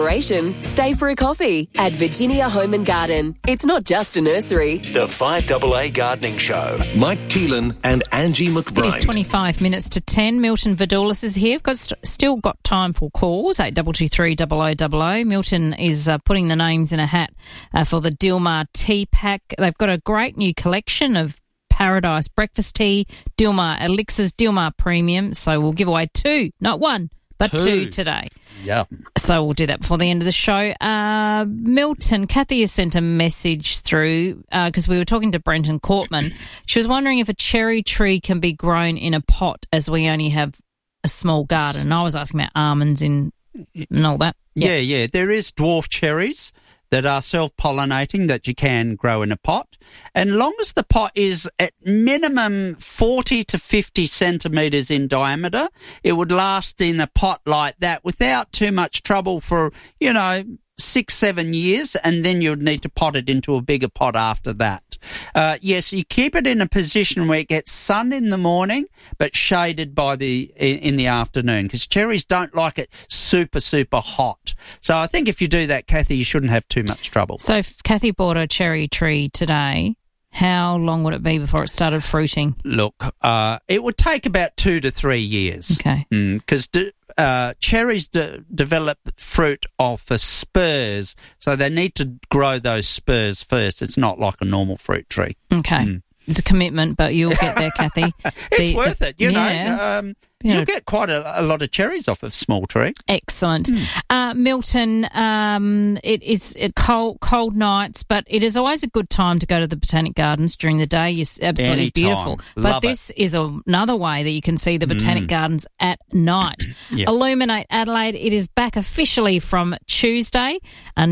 Stay for a coffee at Virginia Home and Garden. It's not just a nursery. The 5AA Gardening Show. Mike Keelan and Angie McBride. It is 25 minutes to 10. Milton Vadulis is here. We've still got time for calls, 8223 0000. Milton is putting the names in a hat for the Dilmah Tea Pack. They've got a great new collection of Paradise Breakfast Tea, Dilmah Elixirs, Dilmah Premium. So we'll give away two, not one, but two today. Yeah. So we'll do that before the end of the show. Milton, Kathy has sent a message through because we were talking to Brenton Courtman. She was wondering if a cherry tree can be grown in a pot as we only have a small garden. And I was asking about almonds and all that. Yeah. There is dwarf cherries that are self-pollinating that you can grow in a pot. And long as the pot is at minimum 40 to 50 centimetres in diameter, it would last in a pot like that without too much trouble for, 6-7 years, and then you'd need to pot it into a bigger pot after that. Yes, you keep it in a position where it gets sun in the morning but shaded in the afternoon, because cherries don't like it super, super hot. So I think if you do that, Kathy, you shouldn't have too much trouble. So if Kathy bought a cherry tree today, how long would it be before it started fruiting? Look, it would take about 2 to 3 years. Okay. Because cherries develop fruit off of spurs, so they need to grow those spurs first. It's not like a normal fruit tree. Okay. It's a commitment, but you'll get there, Kathy. It's worth it, you know. You'll get quite a lot of cherries off a small tree. Excellent. Milton, it is cold nights, but it is always a good time to go to the Botanic Gardens during the day. It's absolutely beautiful. But this is another way that you can see the Botanic Gardens at night. Yep. Illuminate Adelaide, it is back officially from Wednesday the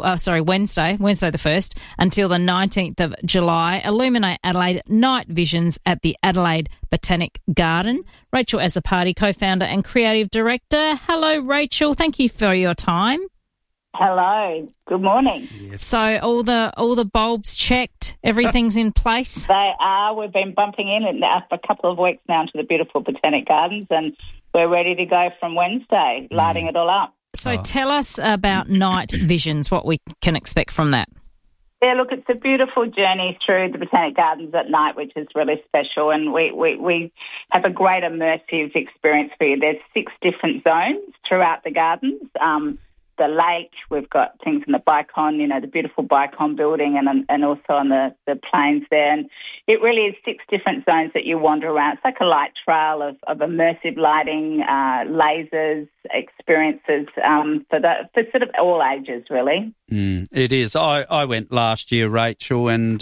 1st, until the 19th of July. Illuminate Adelaide Night Visions at the Adelaide Botanic Garden. Rachel Azzopardi, co-founder and creative director. Hello, Rachel. Thank you for your time. Hello. Good morning. Yes. So all the bulbs checked, everything's in place? They are. We've been bumping in for a couple of weeks now to the beautiful Botanic Gardens, and we're ready to go from Wednesday, lighting it all up. So tell us about Night Visions, what we can expect from that. Yeah, look, it's a beautiful journey through the Botanic Gardens at night, which is really special, and we have a great immersive experience for you. There's 6 different zones throughout the gardens. The lake, we've got things in the Bicon, the beautiful Bicon building, and also on the plains there. And it really is 6 different zones that you wander around. It's like a light trail of immersive lighting, lasers, experiences for sort of all ages, really. It is. I went last year, Rachel, and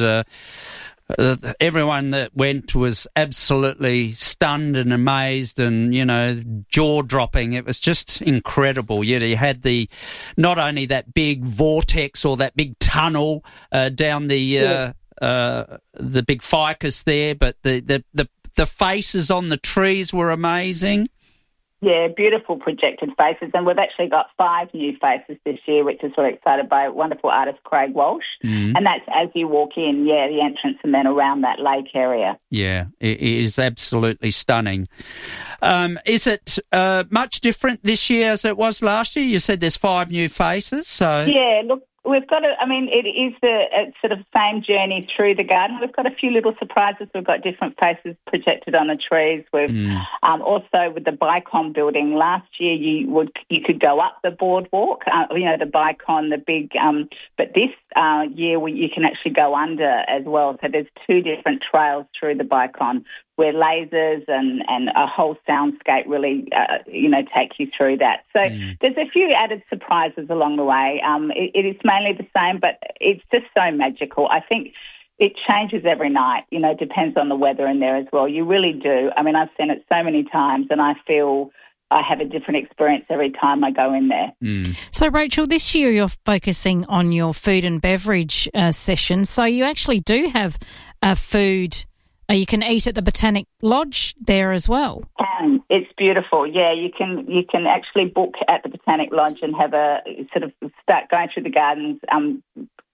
everyone that went was absolutely stunned and amazed and, jaw-dropping. It was just incredible. You had not only that big vortex or that big tunnel down the big ficus there, but the faces on the trees were amazing. Yeah, beautiful projected faces, and we've actually got 5 new faces this year, which is really excited by wonderful artist Craig Walsh, and that's as you walk in, the entrance and then around that lake area. Yeah, it is absolutely stunning. Is it much different this year as it was last year? You said there's 5 new faces, so... Yeah, look, we've got it is the sort of same journey through the garden. We've got a few little surprises. We've got different faces projected on the trees. We've also with the Bicon building last year, you could go up the boardwalk, the Bicon, the big. But this year you can actually go under as well. So there's 2 different trails through the Bicon, where lasers and a whole soundscape really, take you through that. So there's a few added surprises along the way. It is mainly the same, but it's just so magical. I think it changes every night, depends on the weather in there as well. You really do. I mean, I've seen it so many times, and I feel I have a different experience every time I go in there. So, Rachel, this year you're focusing on your food and beverage sessions. So you actually do have food... you can eat at the Botanic Lodge there as well. It's beautiful. Yeah, you can actually book at the Botanic Lodge and have a sort of start going through the gardens,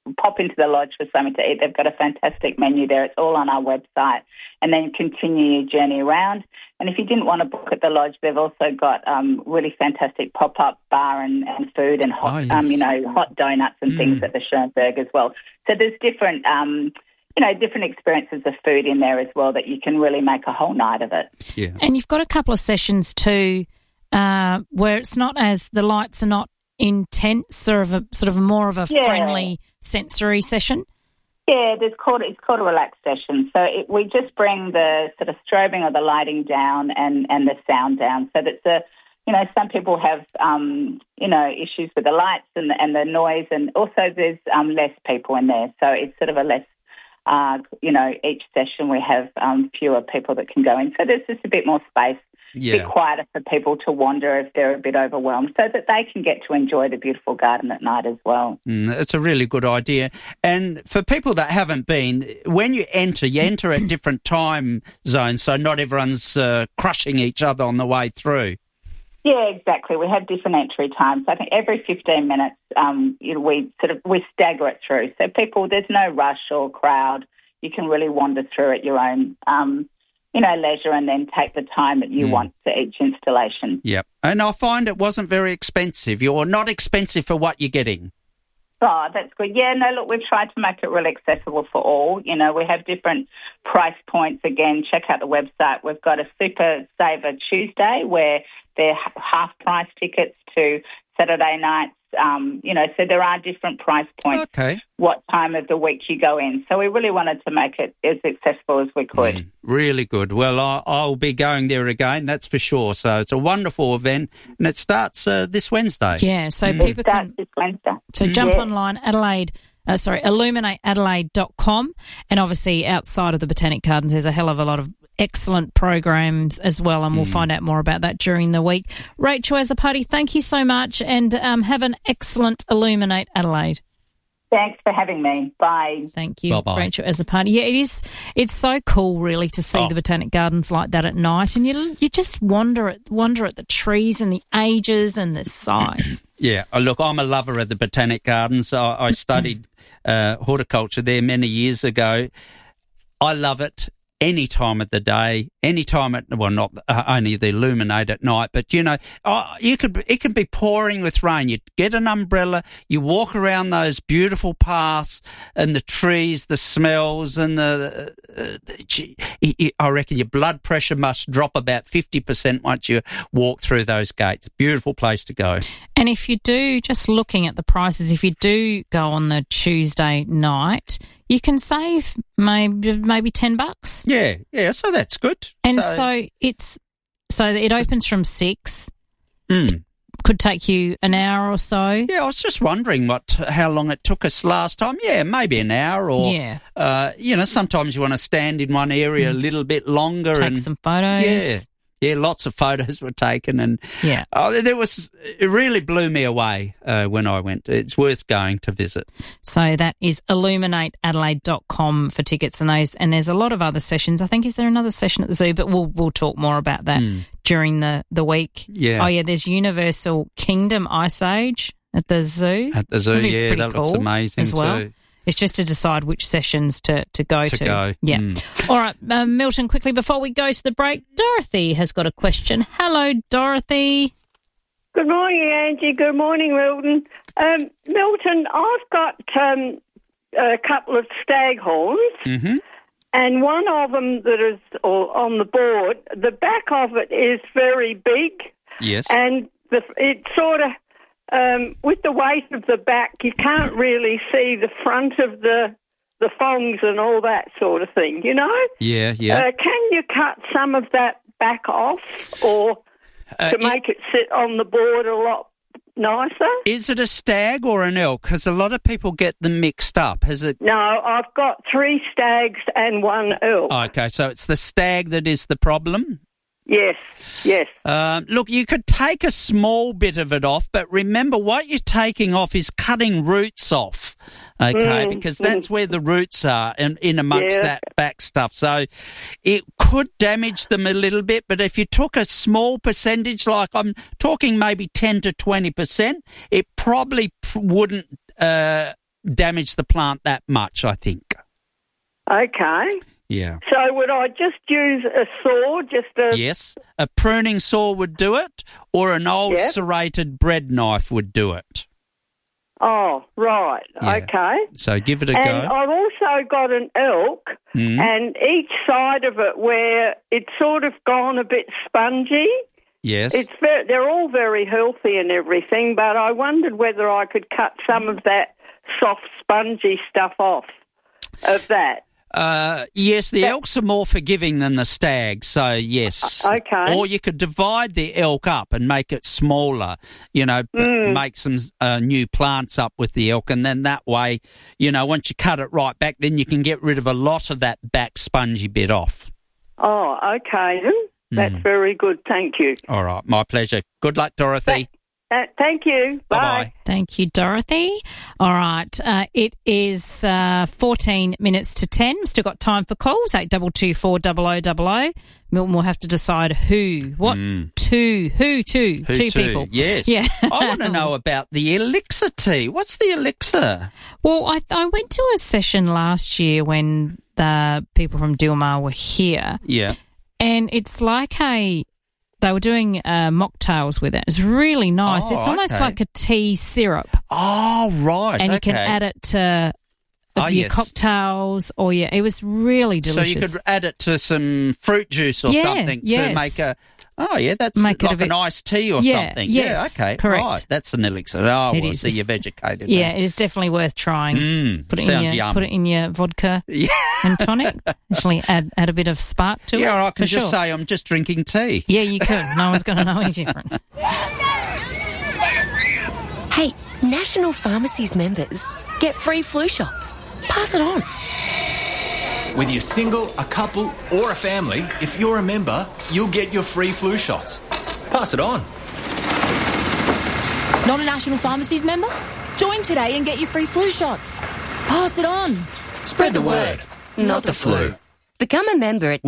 pop into the lodge for something to eat. They've got a fantastic menu there. It's all on our website. And then continue your journey around. And if you didn't want to book at the lodge, they've also got really fantastic pop-up bar and food and hot, hot donuts and things at the Schoenberg as well. So there's different, different experiences of food in there as well that you can really make a whole night of it. Yeah. And you've got a couple of sessions too where it's not as the lights are not intense, sort of more of a friendly sensory session. Yeah, it's called a relaxed session. So we just bring the sort of strobing or the lighting down and the sound down. So that's some people have issues with the lights and the noise, and also there's less people in there. So it's sort of a less each session we have fewer people that can go in. So there's just a bit more space. Yeah. A bit quieter for people to wander if they're a bit overwhelmed, so that they can get to enjoy the beautiful garden at night as well. It's a really good idea. And for people that haven't been, when you enter at different time zones, so not everyone's crushing each other on the way through. Yeah, exactly. We have different entry times. I think every 15 minutes we stagger it through. So there's no rush or crowd. You can really wander through at your own leisure, and then take the time that you want for each installation. Yep. And I find it wasn't very expensive. You're not expensive for what you're getting. Oh, that's good. Yeah, no, look, we've tried to make it really accessible for all. We have different price points. Again, check out the website. We've got a Super Saver Tuesday where they're half-price tickets to Saturday nights. So there are different price points. Okay. What time of the week you go in. So we really wanted to make it as accessible as we could. Really good. Well, I'll be going there again, that's for sure. So it's a wonderful event, and it starts this Wednesday. Yeah, so people can... this Wednesday. So jump online, illuminateadelaide.com, and obviously outside of the Botanic Gardens there's a hell of a lot of excellent programs as well, and we'll find out more about that during the week. Rachel Azzopardi, thank you so much, and have an excellent Illuminate Adelaide. Thanks for having me. Bye. Thank you, Bye-bye. Rachel Azzopardi. Yeah, it's so cool really to see the Botanic Gardens like that at night, and you just wonder at the trees and the ages and the size. Yeah, look, I'm a lover of the Botanic Gardens. I studied horticulture there many years ago. I love it. Any time of the day, not only the Illuminate at night, but it can be pouring with rain. You get an umbrella, you walk around those beautiful paths and the trees, the smells, and I reckon your blood pressure must drop about 50% once you walk through those gates. Beautiful place to go. And if you do, just looking at the prices, if you do go on the Tuesday night, you can save maybe $10. Yeah, so that's good. And so it opens from 6. Could take you an hour or so. Yeah, I was just wondering how long it took us last time. Yeah, maybe an hour or, sometimes you want to stand in one area a little bit longer. Take some photos. Yeah, lots of photos were taken, and it really blew me away when I went. It's worth going to visit. So that is illuminateadelaide.com for tickets and there's a lot of other sessions. I think, is there another session at the zoo? But we'll talk more about that during the week. Yeah. Oh, yeah, there's Universal Kingdom Ice Age at the zoo. At the zoo, yeah, that looks amazing as well. Too. It's just to decide which sessions to go to. Yeah. All right, Milton, quickly before we go to the break, Dorothy has got a question. Hello, Dorothy. Good morning, Angie. Good morning, Milton. Milton, I've got a couple of staghorns, and one of them that is on the board, the back of it is very big. Yes. And it sort of... with the weight of the back, you can't really see the front of the fongs and all that sort of thing, Yeah. Can you cut some of that back off or to make it sit on the board a lot nicer? Is it a stag or an elk? Because a lot of people get them mixed up. Has it? No, I've got 3 stags and 1 elk. Okay, so it's the stag that is the problem? Yes. Look, you could take a small bit of it off, but remember what you're taking off is cutting roots off, okay, because that's where the roots are in amongst that back stuff. So it could damage them a little bit, but if you took a small percentage, like I'm talking maybe 10 to 20%, it probably wouldn't damage the plant that much, I think. Okay. Yeah. So would I just use a saw, Yes. A pruning saw would do it, or an old serrated bread knife would do it. Oh, right. Yeah. Okay. So give it a and go. I've also got an elk, and each side of it where it's sort of gone a bit spongy. Yes. They're all very healthy and everything, but I wondered whether I could cut some of that soft, spongy stuff off of that. Yes, the elks are more forgiving than the stag, so yes. Okay. Or you could divide the elk up and make it smaller, make some new plants up with the elk, and then that way, once you cut it right back, then you can get rid of a lot of that back spongy bit off. Oh, okay then. That's very good. Thank you. All right, my pleasure. Good luck, Dorothy. Thank you. Bye. Bye-bye. Thank you, Dorothy. All right, it is 14 minutes to 10. We've still got time for calls, 8224 0000. Milton will have to decide who two people. Yes. Yeah. I want to know about the elixir tea. What's the elixir? Well, I went to a session last year when the people from Dilmar were here. Yeah. And it's like they were doing mocktails with it. It's really nice. Oh, it's almost like a tea syrup. Oh, right. And you can add it to your cocktails or it was really delicious. So you could add it to some fruit juice or something to make a... Oh, yeah, that's like an iced tea or something. Yes, okay. correct. Right, that's an elixir. Oh, well, so you've educated me. Yeah, it is definitely worth trying. Sounds yum. Put it in your vodka and tonic. Actually, add a bit of spark to it. Yeah, I can just say I'm just drinking tea. Yeah, you could. No one's going to know any different. Hey, National Pharmacies members get free flu shots. Pass it on. Whether you're single, a couple or a family, if you're a member, you'll get your free flu shots. Pass it on. Not a National Pharmacies member? Join today and get your free flu shots. Pass it on. Spread the word, not the flu. Become a member at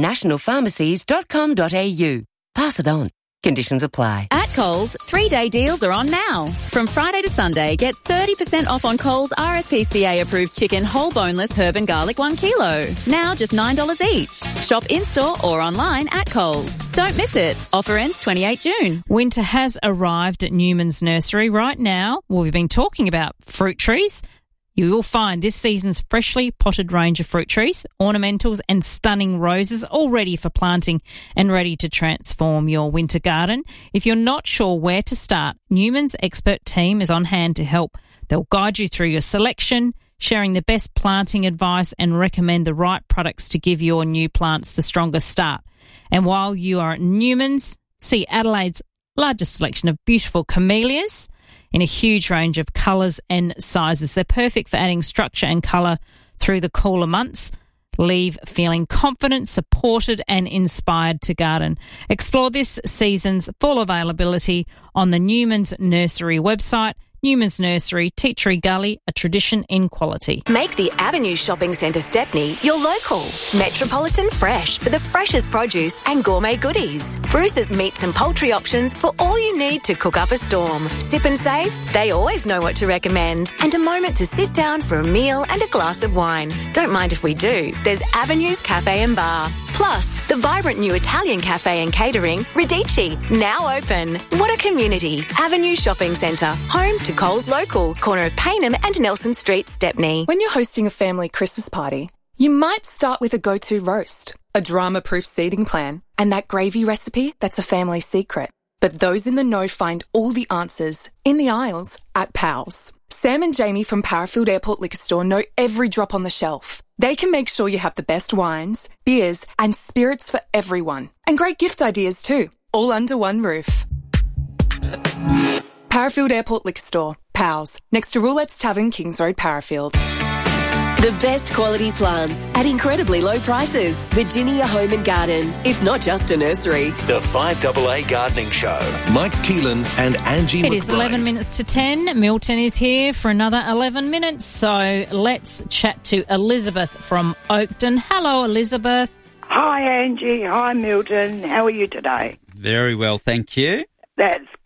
nationalpharmacies.com.au. Pass it on. Conditions apply. At Coles, 3-day deals are on now. From Friday to Sunday, get 30% off on Coles RSPCA-approved chicken whole boneless herb and garlic 1 kilo. Now just $9 each. Shop in-store or online at Coles. Don't miss it. Offer ends 28 June. Winter has arrived at Newman's Nursery right now. Well, we've been talking about fruit trees. You will find this season's freshly potted range of fruit trees, ornamentals and stunning roses all ready for planting and ready to transform your winter garden. If you're not sure where to start, Newman's expert team is on hand to help. They'll guide you through your selection, sharing the best planting advice and recommend the right products to give your new plants the strongest start. And while you are at Newman's, see Adelaide's largest selection of beautiful camellias in a huge range of colours and sizes. They're perfect for adding structure and colour through the cooler months. Leave feeling confident, supported and inspired to garden. Explore this season's full availability on the Newman's Nursery website. Newman's Nursery, Tea Tree Gully, a tradition in quality. Make the Avenue Shopping Centre Stepney your local. Metropolitan Fresh for the freshest produce and gourmet goodies. Bruce's meats and poultry options for all you need to cook up a storm. Sip and save, they always know what to recommend. And a moment to sit down for a meal and a glass of wine. Don't mind if we do. There's Avenue's Cafe and Bar. Plus, the vibrant new Italian cafe and catering, Radici, now open. What a community. Avenue Shopping Centre, home to Coles Local, corner of Paynham and Nelson Street, Stepney. When you're hosting a family Christmas party, you might start with a go-to roast, a drama-proof seating plan, and that gravy recipe that's a family secret. But those in the know find all the answers in the aisles at Pals. Sam and Jamie from Parafield Airport Liquor Store know every drop on the shelf. They can make sure you have the best wines, beers, and spirits for everyone. And great gift ideas too, all under one roof. Parafield Airport Liquor Store, Pals, next to Roulette's Tavern, Kings Road, Parafield. The best quality plants at incredibly low prices. Virginia Home and Garden. It's not just a nursery. The 5AA Gardening Show. Mike Keelan and Angie McBride. It is 11 minutes to 10. Milton is here for another 11 minutes. So let's chat to Elizabeth from Oakton. Hello, Elizabeth. Hi, Angie. Hi, Milton. How are you today? Very well, thank you. That's good.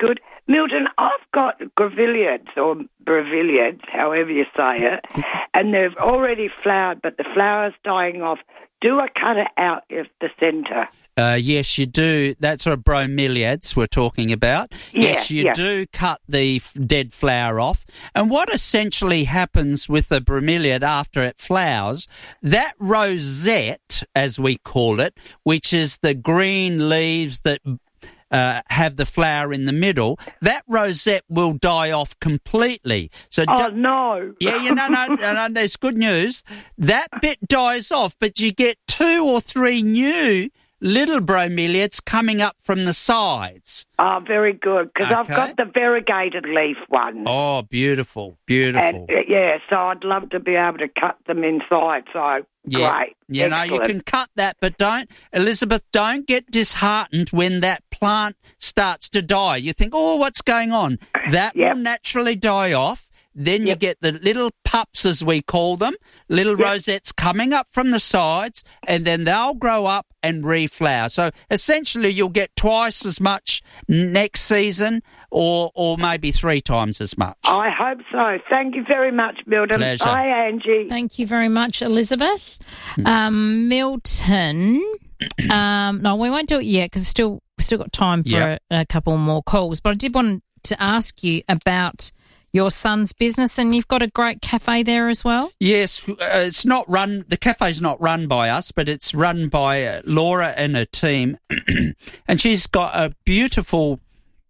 Milton, I've got grevilleads or brevilleads, however you say it, and they've already flowered, but the flower's dying off. Do I cut it out of the centre? Yes, you do. That's sort of bromeliads we're talking about. Yes, you do cut the dead flower off. And what essentially happens with the bromeliad after it flowers, that rosette, as we call it, which is the green leaves that have the flower in the middle, that rosette will die off completely. So no. Yeah, no, there's good news. That bit dies off, but you get 2 or 3 new little bromeliads coming up from the sides. Oh, very good, because I've got the variegated leaf one. Oh, beautiful, beautiful. And, so I'd love to be able to cut them inside, so great. You know, you can cut that, but don't get disheartened when that plant starts to die. You think, oh, what's going on? That will naturally die off. Then you get the little pups, as we call them, little rosettes coming up from the sides, and then they'll grow up and reflower. So essentially you'll get twice as much next season or maybe 3 times as much. I hope so. Thank you very much, Milton. Pleasure. Bye, Angie. Thank you very much, Elizabeth. Milton, no, we won't do it yet because we've still got time for a couple more calls, but I did want to ask you about your son's business, and you've got a great cafe there as well? Yes, it's not run, the cafe's not run by us, but it's run by Laura and her team, and she's got a beautiful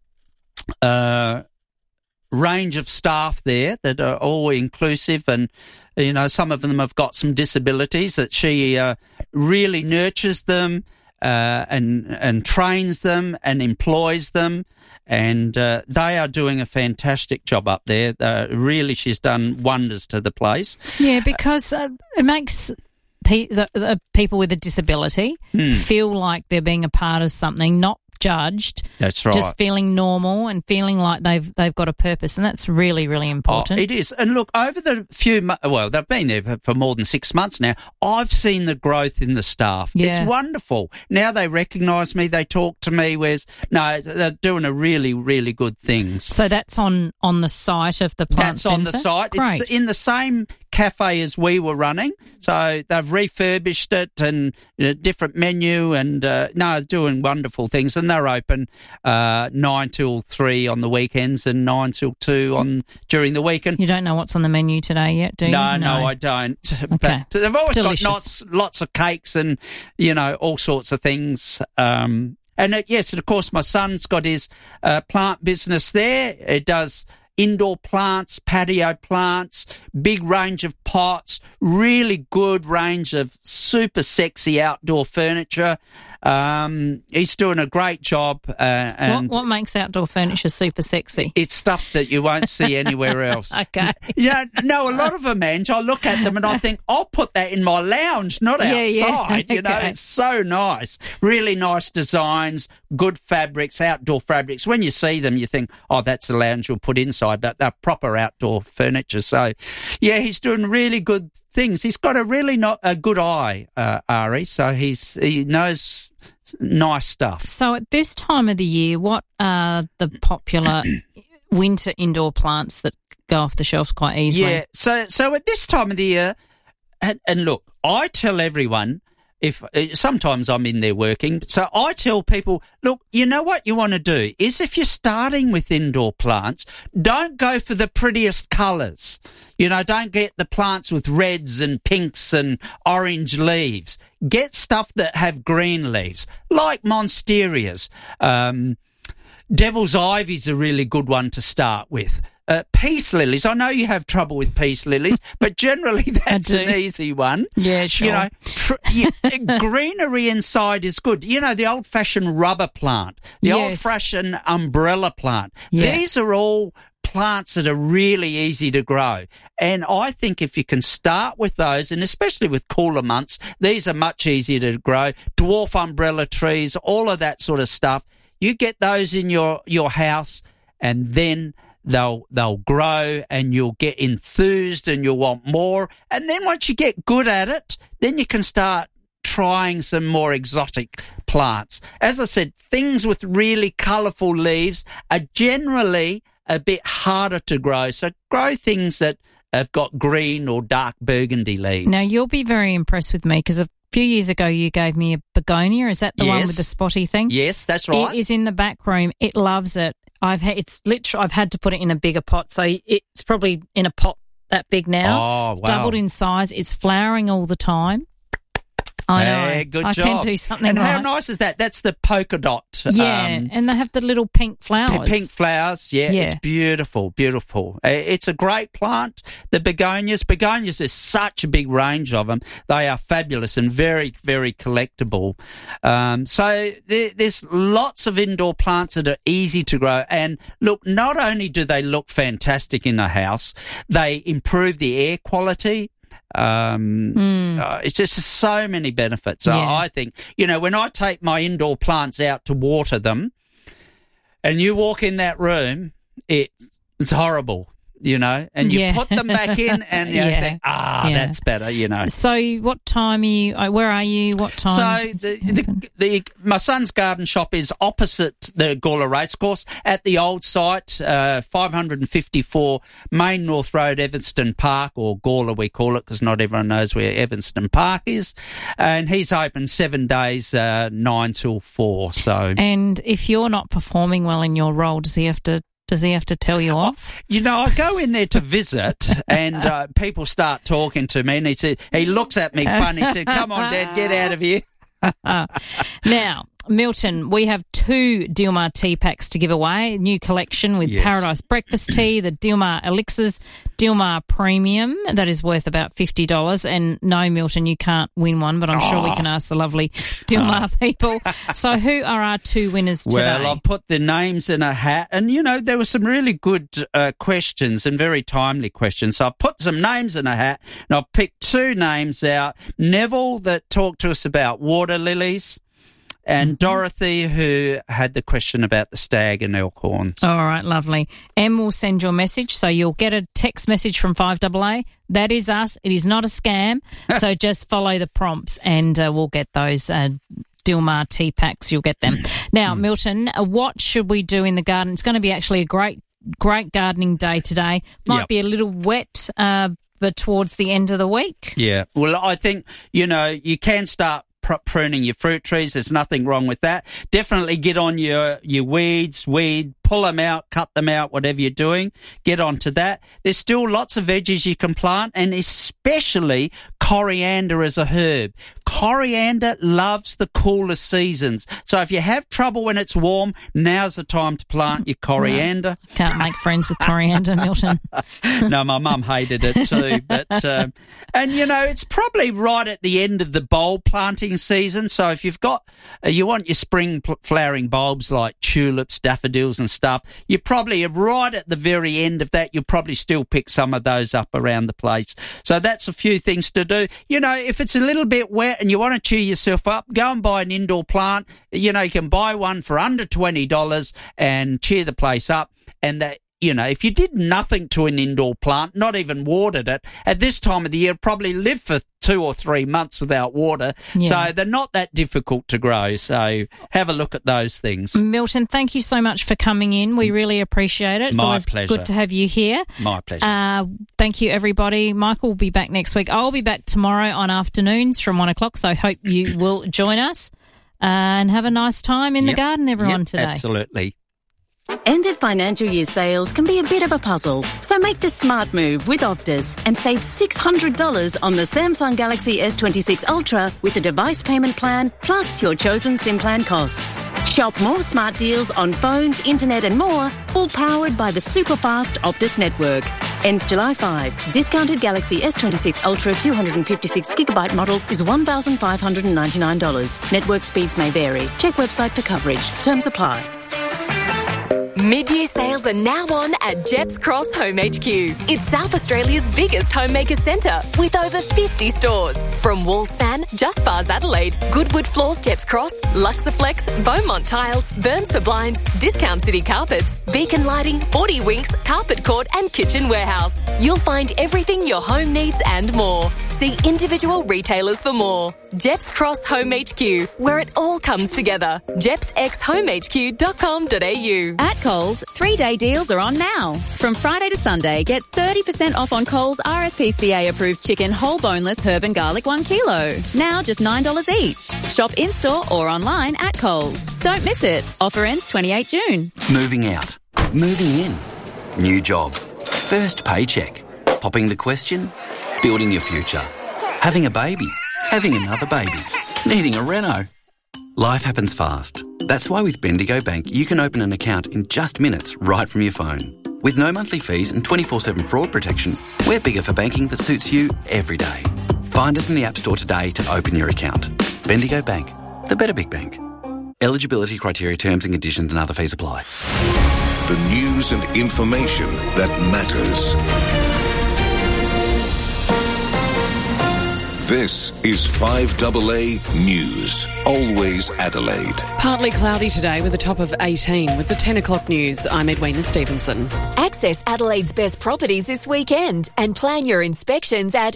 range of staff there that are all inclusive, and, you know, some of them have got some disabilities that she really nurtures them and trains them and employs them. And they are doing a fantastic job up there. Really, she's done wonders to the place. Yeah, because it makes the people with a disability feel like they're being a part of something, not judged. That's right. Just feeling normal and feeling like they've got a purpose, and that's really, really important. Oh, it is. And look, over the they've been there for more than 6 months now, I've seen the growth in the staff. Yeah. It's wonderful. Now they recognise me, they talk to me, they're doing a really, really good things. So that's on the site of the plant centre? That's on the site. Great. It's in the same cafe as we were running, so they've refurbished it and different menu, and doing wonderful things. And they're open 9 till 3 on the weekends and 9 till 2 during the weekend. You don't know what's on the menu today yet, do you? No, I don't. Okay. But they've always Delicious. got lots of cakes and, all sorts of things. And of course, my son's got his plant business there. It does indoor plants, patio plants, big range of pots, really good range of super sexy outdoor furniture. He's doing a great job. And what makes outdoor furniture super sexy? It's stuff that you won't see anywhere else. Okay. A lot of them, Ange, I look at them and I think, I'll put that in my lounge, not outside. Okay. It's so nice. Really nice designs, good fabrics, outdoor fabrics. When you see them, you think, oh, that's the lounge you'll put inside, but they're proper outdoor furniture. So, he's doing really good things. He's got a really a good eye, Ari, so he knows nice stuff. So at this time of the year, what are the popular winter indoor plants that go off the shelves quite easily? Yeah, so at this time of the year, and look, I tell everyone, if sometimes I'm in there working, so I tell people, look, you know what you want to do is if you're starting with indoor plants, don't go for the prettiest colours. Don't get the plants with reds and pinks and orange leaves. Get stuff that have green leaves, like monsteras. Devil's Ivy's a really good one to start with. Peace lilies. I know you have trouble with peace lilies, but generally that's an easy one. Yeah, sure. Greenery inside is good. The old-fashioned rubber plant, the old-fashioned umbrella plant. Yeah. These are all plants that are really easy to grow. And I think if you can start with those, and especially with cooler months, these are much easier to grow. Dwarf umbrella trees, all of that sort of stuff. You get those in your house, and then they'll grow and you'll get enthused and you'll want more. And then once you get good at it, then you can start trying some more exotic plants. As I said, things with really colourful leaves are generally a bit harder to grow. So grow things that have got green or dark burgundy leaves. Now, you'll be very impressed with me because a few years ago you gave me a begonia. Is that the one with the spotty thing? Yes, that's right. It is in the back room. It loves it. I've had to put it in a bigger pot, so it's probably in a pot that big now. Oh, wow. It's doubled in size. It's flowering all the time. I know. Good I job. can do something and right. how nice is that? That's the polka dot. Yeah, and they have the little pink flowers. Pink flowers, yeah. It's beautiful, beautiful. It's a great plant. The begonias, there's such a big range of them. They are fabulous and very, very collectible. So there's lots of indoor plants that are easy to grow. And look, not only do they look fantastic in a house, they improve the air quality. It's just so many benefits. I think, when I take my indoor plants out to water them and you walk in that room, it's horrible, and you put them back in and you think, that's better, So what time are you, where are you, what time? So my son's garden shop is opposite the Gawler Racecourse at the old site, 554 Main North Road, Evanston Park, or Gawler we call it because not everyone knows where Evanston Park is. And he's open 7 days, 9 till 4. So. And if you're not performing well in your role, does he have to tell you off? I go in there to visit and people start talking to me and he looks at me funny. He said, come on, Dad, get out of here. Now, Milton, we have 2 Dilmah tea packs to give away. New collection with Paradise Breakfast Tea, the Dilmah Elixirs, Dilmah Premium, that is worth about $50. And no, Milton, you can't win one, but I'm sure we can ask the lovely Dilmah people. So who are our 2 winners today? Well, I've put the names in a hat and, there were some really good questions and very timely questions. So I've put some names in a hat and I've picked 2 names out. Neville, that talked to us about water lilies, and Dorothy, who had the question about the stag and Elkhorns. All right, lovely. Em will send your message, so you'll get a text message from 5AA. That is us. It is not a scam. So just follow the prompts and we'll get those Dilmah tea packs. You'll get them. Now, Milton, what should we do in the garden? It's going to be actually a great gardening day today. Might be a little wet, but towards the end of the week. Yeah. Well, I think, you can start pruning your fruit trees. There's nothing wrong with that. Definitely get on your weeds, pull them out, cut them out, whatever you're doing. Get onto that. There's still lots of veggies you can plant, and especially coriander as a herb. Coriander loves the cooler seasons. So if you have trouble when it's warm, now's the time to plant your coriander. No, can't make friends with coriander, Milton. No, my mum hated it too. But and it's probably right at the end of the bulb planting season. So if you've got, you want your spring flowering bulbs like tulips, daffodils and stuff, you probably are right at the very end of that. You'll probably still pick some of those up around the place. So that's a few things to do. If it's a little bit wet and you want to cheer yourself up, go and buy an indoor plant. You can buy one for under $20 and cheer the place up. And that, if you did nothing to an indoor plant, not even watered it, at this time of the year, probably live for 2 or 3 months without water. Yeah. So they're not that difficult to grow. So have a look at those things. Milton, thank you so much for coming in. We really appreciate it. It's always pleasure. Good to have you here. My pleasure. Thank you, everybody. Michael will be back next week. I'll be back tomorrow on afternoons from 1 o'clock, so I hope you will join us and have a nice time in the garden, everyone, today. Absolutely. End of financial year sales can be a bit of a puzzle, so make the smart move with Optus and save $600 on the Samsung Galaxy S26 Ultra with a device payment plan plus your chosen SIM plan costs. Shop more smart deals on phones, internet and more, all powered by the super-fast Optus network. Ends July 5. Discounted Galaxy S26 Ultra 256GB model is $1,599. Network speeds may vary. Check website for coverage. Terms apply. Mid-year sales are now on at Jepps Cross Home HQ. It's South Australia's biggest homemaker centre with over 50 stores. From Wallspan, Just Bars Adelaide, Goodwood Floors Jepps Cross, Luxaflex, Beaumont Tiles, Burns for Blinds, Discount City Carpets, Beacon Lighting, 40 Winks, Carpet Court and Kitchen Warehouse. You'll find everything your home needs and more. See individual retailers for more. Jeps Cross Home HQ, where it all comes together. jepsxhomehq.com.au. At Coles, 3-day deals are on now. From Friday to Sunday, get 30% off on Coles RSPCA-approved chicken whole boneless herb and garlic 1 kilo. Now just $9 each. Shop in-store or online at Coles. Don't miss it. Offer ends 28 June. Moving out. Moving in. New job. First paycheck. Popping the question. Building your future. Having a baby. Having another baby. Needing a reno. Life happens fast. That's why with Bendigo Bank, you can open an account in just minutes right from your phone. With no monthly fees and 24/7 fraud protection, we're bigger for banking that suits you every day. Find us in the App Store today to open your account. Bendigo Bank. The better big bank. Eligibility criteria, terms and conditions and other fees apply. The news and information that matters. This is 5AA News. Always Adelaide. Partly cloudy today with a top of 18. With the 10 o'clock news, I'm Edwina Stevenson. Access Adelaide's best properties this weekend and plan your inspections at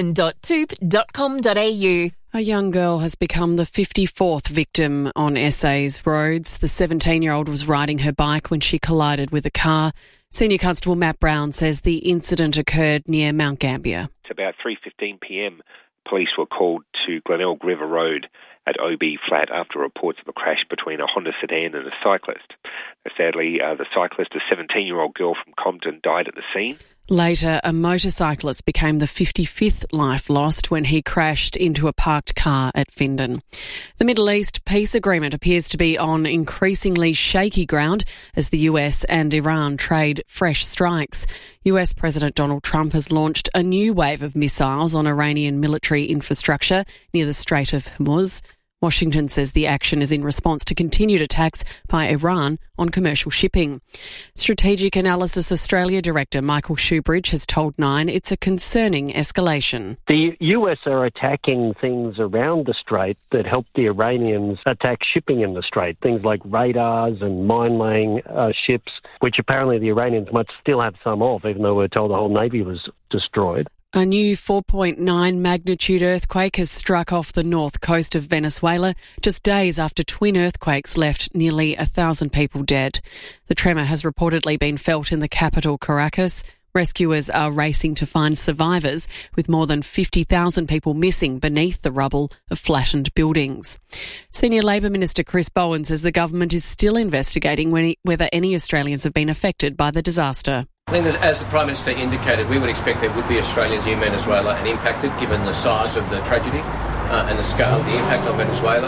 open.toop.com.au. A young girl has become the 54th victim on SA's roads. The 17-year-old was riding her bike when she collided with a car. Senior Constable Matt Brown says the incident occurred near Mount Gambier. It's about 3:15pm. Police were called to Glenelg River Road at OB Flat after reports of a crash between a Honda sedan and a cyclist. Sadly, the cyclist, a 17-year-old girl from Compton, died at the scene. Later, a motorcyclist became the 55th life lost when he crashed into a parked car at Findon. The Middle East peace agreement appears to be on increasingly shaky ground as the US and Iran trade fresh strikes. US President Donald Trump has launched a new wave of missiles on Iranian military infrastructure near the Strait of Hormuz. Washington says the action is in response to continued attacks by Iran on commercial shipping. Strategic Analysis Australia Director Michael Shoebridge has told Nine it's a concerning escalation. The US are attacking things around the Strait that help the Iranians attack shipping in the Strait, things like radars and mine-laying ships, which apparently the Iranians might still have some of, even though we're told the whole Navy was destroyed. A new 4.9 magnitude earthquake has struck off the north coast of Venezuela just days after twin earthquakes left nearly 1,000 people dead. The tremor has reportedly been felt in the capital, Caracas. Rescuers are racing to find survivors, with more than 50,000 people missing beneath the rubble of flattened buildings. Senior Labor Minister Chris Bowen says the government is still investigating whether any Australians have been affected by the disaster. I think, as the Prime Minister indicated, we would expect there would be Australians in Venezuela and impacted, given the size of the tragedy and the scale of the impact on Venezuela.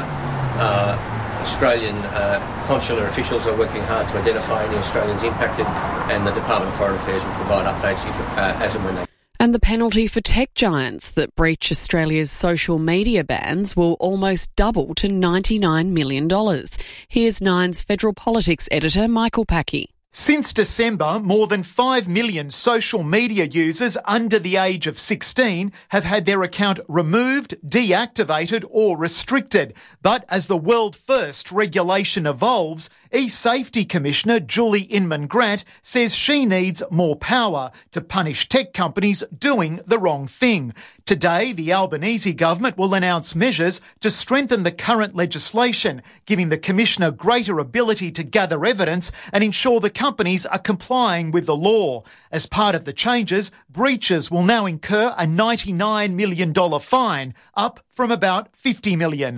Australian consular officials are working hard to identify any Australians impacted, and the Department of Foreign Affairs will provide updates as and when they. And the penalty for tech giants that breach Australia's social media bans will almost double to $99 million. Here's Nine's federal politics editor, Michael Packey. Since December, more than 5 million social media users under the age of 16 have had their account removed, deactivated or restricted. But as the world-first regulation evolves, eSafety Commissioner Julie Inman-Grant says she needs more power to punish tech companies doing the wrong thing. Today, the Albanese government will announce measures to strengthen the current legislation, giving the Commissioner greater ability to gather evidence and ensure the companies are complying with the law. As part of the changes, breaches will now incur a $99 million fine, up from about $50 million.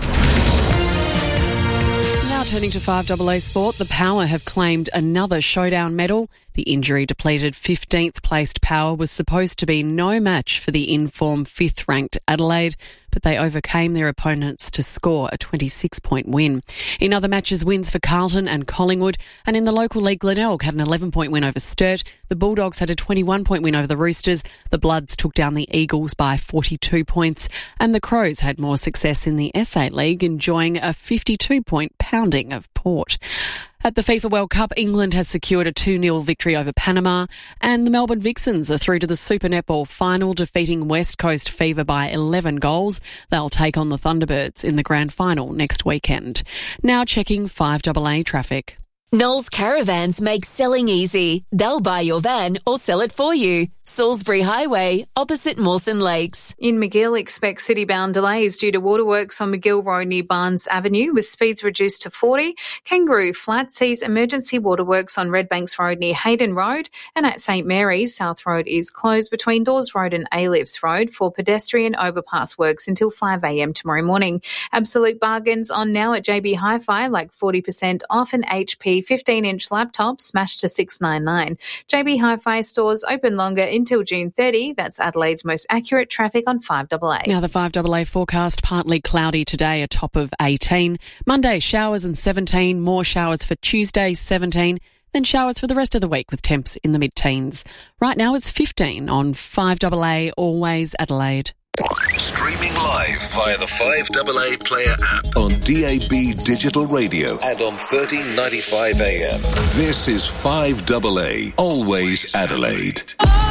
Now turning to 5AA Sport, the Power have claimed another showdown medal. The injury-depleted 15th placed Power was supposed to be no match for the in-form 5th-ranked Adelaide, but they overcame their opponents to score a 26-point win. In other matches, wins for Carlton and Collingwood, and in the local league, Glenelg had an 11-point win over Sturt. The Bulldogs had a 21-point win over the Roosters. The Bloods took down the Eagles by 42 points, and the Crows had more success in the SA League, enjoying a 52-point pounding of Port. At the FIFA World Cup, England has secured a 2-0 victory over Panama, and the Melbourne Vixens are through to the Super Netball final, defeating West Coast Fever by 11 goals. They'll take on the Thunderbirds in the grand final next weekend. Now checking 5AA traffic. Knowles Caravans make selling easy. They'll buy your van or sell it for you. Salisbury Highway, opposite Mawson Lakes. In McGill, expect city-bound delays due to waterworks on McGill Road near Barnes Avenue, with speeds reduced to 40. Kangaroo Flat sees emergency waterworks on Redbanks Road near Hayden Road, and at St Mary's, South Road is closed between Dawes Road and A-Lifts Road for pedestrian overpass works until 5 a.m. tomorrow morning. Absolute bargains on now at JB Hi-Fi, like 40% off an HP 15-inch laptop smashed to $699. JB Hi-Fi stores open longer until June 30. That's Adelaide's most accurate traffic on 5AA. Now the 5AA forecast, partly cloudy today, a top of 18. Monday, showers and 17. More showers for Tuesday, 17. Then showers for the rest of the week with temps in the mid-teens. Right now it's 15 on 5AA, always Adelaide. Streaming live via the 5AA Player app on DAB Digital Radio and on 1395 AM. This is 5AA, always Adelaide.